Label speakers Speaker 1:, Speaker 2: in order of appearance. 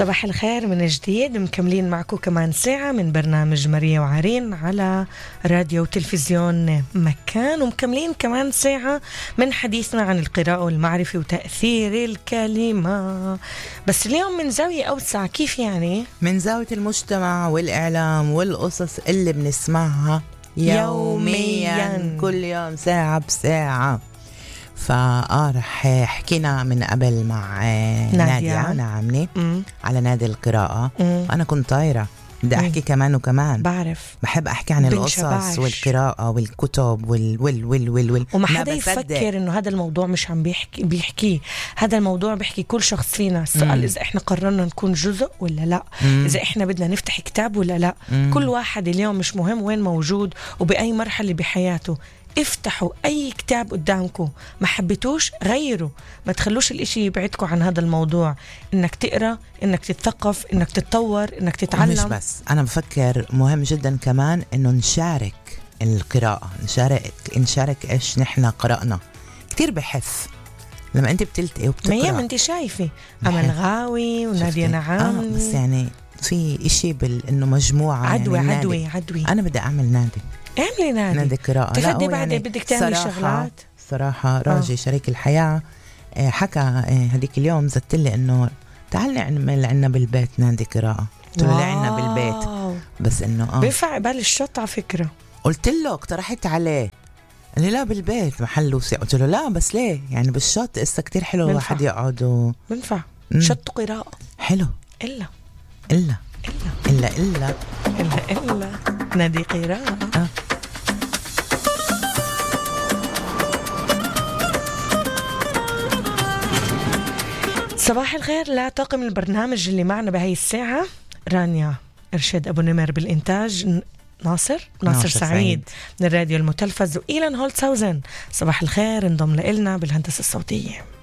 Speaker 1: صباح الخير من جديد، مكملين معكم كمان ساعة من برنامج ماريا وعرين على راديو وتلفزيون مكان، ومكملين كمان ساعة من حديثنا عن القراءة والمعرفة وتأثير الكلمة، بس اليوم من زاوية أوسع. كيف يعني؟
Speaker 2: من زاوية المجتمع والإعلام والقصص اللي بنسمعها يوميا كل يوم ساعة بساعة. رح حكينا من قبل مع نادية نعمني على نادي القراءة. أنا كنت طايرة بدي أحكي كمان وكمان،
Speaker 1: بعرف
Speaker 2: بحب أحكي عن القصص والقراءة والكتب وال
Speaker 1: وما حدا يفكر إنه هذا الموضوع مش عم بيحكي هذا الموضوع بيحكي كل شخص فينا. السؤال إذا إحنا قررنا نكون جزء ولا لا، إذا إحنا بدنا نفتح كتاب ولا لا. كل واحد اليوم مش مهم وين موجود وبأي مرحلة بحياته، افتحوا أي كتاب قدامكم، ما حبيتوش غيروا، ما تخلوش الاشي يبعدكم عن هذا الموضوع. انك تقرأ، انك تتثقف، انك تتطور، انك تتعلم.
Speaker 2: مش بس أنا بفكر مهم جدا كمان انه نشارك القراءة، نشارك ايش نحن قرأنا. كتير بحث لما انت بتلتقي وبتقرأ.
Speaker 1: ما انت شايفة أمل غاوي ونادية نعام
Speaker 2: بس يعني في اشي انه مجموعة
Speaker 1: عدوي
Speaker 2: يعني
Speaker 1: عدوي.
Speaker 2: انا بدي اعمل نادي،
Speaker 1: اعملي
Speaker 2: نادي قراءة.
Speaker 1: تفدي بعد يعني بدك تعملي شغلات.
Speaker 2: صراحة راجي شريك الحياة حكى هديك اليوم زدت لي انه تعال نعمل عنا بالبيت نادي قراءة. قلت له عنا بالبيت، بس انه
Speaker 1: بينفع قبال الشط على فكرة.
Speaker 2: قلت له اقترحت عليه، قال لي لا بالبيت محل وسع. قلت له لا بس ليه يعني بالشط إسا كتير حلو الواحد يقعد
Speaker 1: بينفع شط قراءة
Speaker 2: حلو.
Speaker 1: إلا نادي قراءة. صباح الخير لطاقم البرنامج اللي معنا بهاي الساعة: رانيا إرشاد أبو نمر بالإنتاج، ناصر سعيد من الراديو المتلفز، وإيلان هولتسهاوزن صباح الخير انضم لنا بالهندسة الصوتية.